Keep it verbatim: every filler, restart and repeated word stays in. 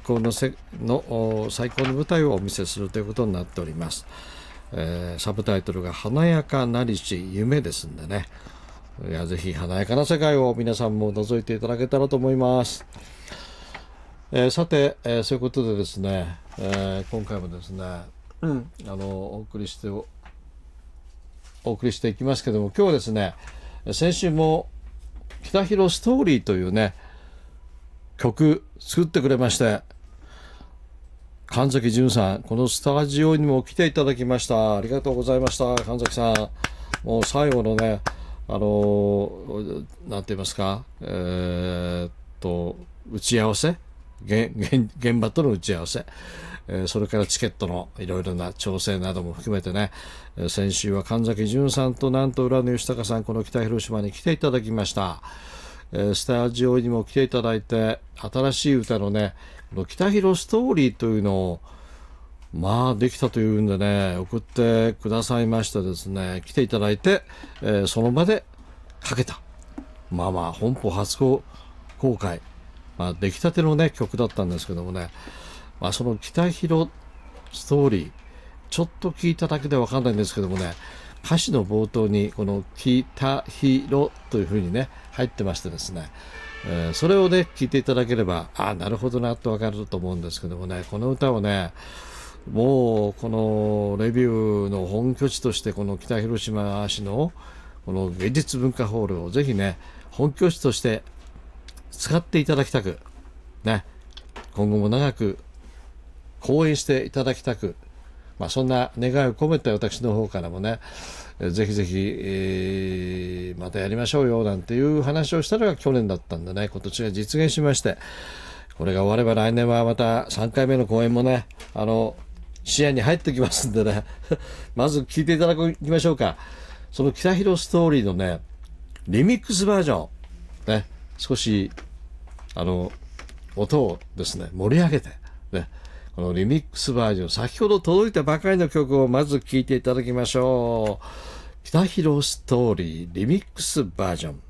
高のせの最高の舞台をお見せするということになっております。えー、サブタイトルが華やかなりし夢ですんでね、いやぜひ華やかな世界を皆さんも覗いていただけたらと思います。えー、さて、えー、そういうことでですね、えー、今回もですね、うん、あのお送りしてお送りしていきますけども、今日はですね、先週も北広ストーリーというね曲作ってくれまして、神崎淳さん、このスタジオにも来ていただきました。ありがとうございました。神崎さん、もう最後のね、あのなんて言いますか、えー、っと打ち合わせ、現, 現, 現場との打ち合わせ、えー、それからチケットのいろいろな調整なども含めてね、えー、先週は神崎淳さんとなんと浦野義孝さん、この北広島に来ていただきました。えー、スタジオにも来ていただいて、新しい歌のね、この北広ストーリーというのをまあできたというんでね、送ってくださいましてですね、来ていただいて、えー、その場でかけた、まあまあ本邦初公開、まあ、出来たてのね曲だったんですけどもね、まあ、その北広ストーリーちょっと聞いただけでわかんないんですけどもね、歌詞の冒頭にこの北広というふうにね入ってましてですね、えー、それをね聞いていただければ、ああなるほどなとわかると思うんですけどもね、この歌をねもうこのレビューの本拠地としてこの北広島市のこの芸術文化ホールをぜひね本拠地として使っていただきたくね、今後も長く講演していただきたく、まあ、そんな願いを込めて私の方からもね、ぜひぜひ、えー、またやりましょうよなんていう話をしたのが去年だったんでね、今年が実現しまして、これが終われば来年はまたさんかいめの公演もね、あの視野に入ってきますんでねまず聞いていただきましょうか。その北広ストーリーのねリミックスバージョンね、少しあの音をですね盛り上げてね、このリミックスバージョン、先ほど届いたばかりの曲をまず聴いていただきましょう。北広ストーリーリミックスバージョン。